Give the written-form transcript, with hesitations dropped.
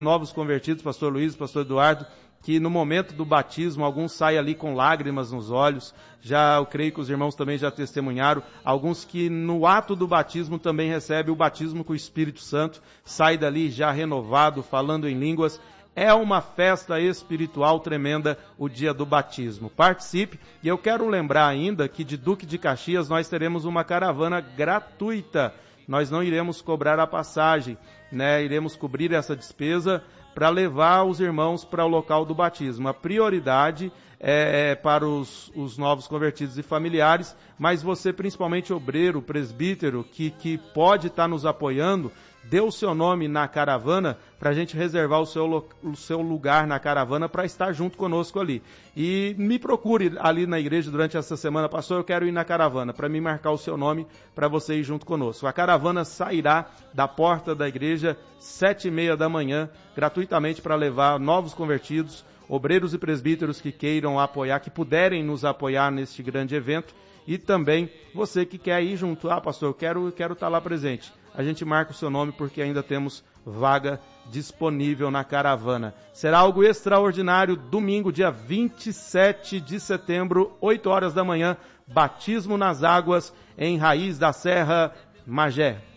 novos convertidos, pastor Luiz, pastor Eduardo, que no momento do batismo, alguns saem ali com lágrimas nos olhos, eu creio que os irmãos também já testemunharam, alguns que no ato do batismo também recebem o batismo com o Espírito Santo, sai dali já renovado, falando em línguas. É uma festa espiritual tremenda o dia do batismo. Participe, e eu quero lembrar ainda que de Duque de Caxias nós teremos uma caravana gratuita. Nós não iremos cobrar a passagem, né? Iremos cobrir essa despesa para levar os irmãos para o local do batismo. A prioridade é para os novos convertidos e familiares, mas você, principalmente obreiro, presbítero, que pode estar nos apoiando, dê o seu nome na caravana para a gente reservar o seu lugar na caravana para estar junto conosco ali. E me procure ali na igreja durante essa semana, pastor, eu quero ir na caravana, para me marcar o seu nome para você ir junto conosco. A caravana sairá da porta da igreja 7h30 da manhã, gratuitamente para levar novos convertidos, obreiros e presbíteros que queiram apoiar, que puderem nos apoiar neste grande evento, e também você que quer ir junto. Pastor, eu quero estar lá presente. A gente marca o seu nome porque ainda temos vaga disponível na caravana. Será algo extraordinário, domingo, dia 27 de setembro, 8 horas da manhã, batismo nas águas em Raiz da Serra, Magé.